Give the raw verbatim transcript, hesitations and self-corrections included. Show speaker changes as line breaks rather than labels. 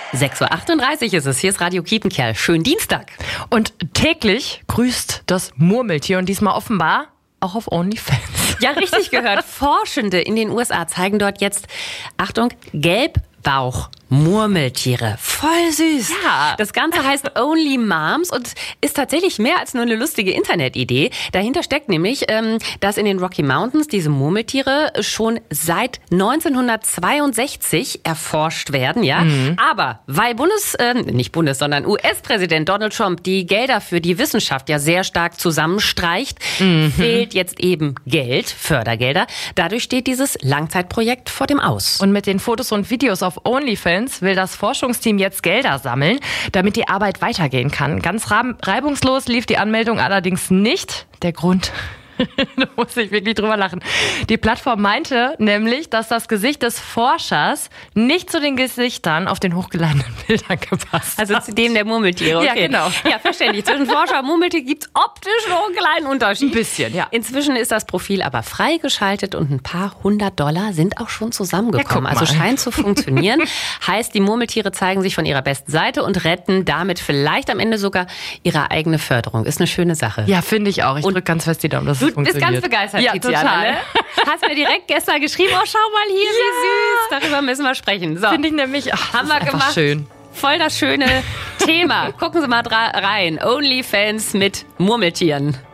sechs Uhr achtunddreißig ist es. Hier ist Radio Kiepenkerl. Schönen Dienstag.
Und täglich grüßt das Murmeltier und diesmal offenbar auch auf OnlyFans.
Ja, richtig gehört. Forschende in den U S A zeigen dort jetzt, Achtung, Gelbbauch. Murmeltiere. Voll süß.
Ja.
Das Ganze heißt Only Moms und ist tatsächlich mehr als nur eine lustige Internetidee. Dahinter steckt nämlich, ähm, dass in den Rocky Mountains diese Murmeltiere schon seit neunzehnhundertzweiundsechzig erforscht werden, ja. Mhm. Aber weil Bundes, äh, nicht Bundes, sondern U S-Präsident Donald Trump die Gelder für die Wissenschaft ja sehr stark zusammenstreicht, mhm. fehlt jetzt eben Geld, Fördergelder. Dadurch steht dieses Langzeitprojekt vor dem Aus.
Und mit den Fotos und Videos auf OnlyFans will das Forschungsteam jetzt Gelder sammeln, damit die Arbeit weitergehen kann. Ganz reibungslos lief die Anmeldung allerdings nicht. Der Grund, da muss ich wirklich drüber lachen. Die Plattform meinte nämlich, dass das Gesicht des Forschers nicht zu den Gesichtern auf den hochgeladenen Bildern gepasst hat.
Also zu dem der Murmeltiere, okay.
Ja, genau.
Ja, verständlich. Zwischen Forscher und Murmeltier gibt es optisch noch einen kleinen Unterschied.
Ein bisschen, ja.
Inzwischen ist das Profil aber freigeschaltet und ein paar hundert Dollar sind auch schon zusammengekommen.
Ja,
also scheint zu funktionieren. Heißt, die Murmeltiere zeigen sich von ihrer besten Seite und retten damit vielleicht am Ende sogar ihre eigene Förderung. Ist eine schöne Sache.
Ja, finde ich auch. Ich drücke ganz fest die Daumen, dass es
Du bist ganz begeistert,
ja,
Tiziana,
total.
ne? Hast mir direkt gestern geschrieben, oh, schau mal hier, wie süß. Darüber müssen wir sprechen. So.
Finde ich nämlich, ach,
haben wir gemacht.
Schön.
Voll das schöne Thema. Gucken Sie mal rein. OnlyFans mit Murmeltieren.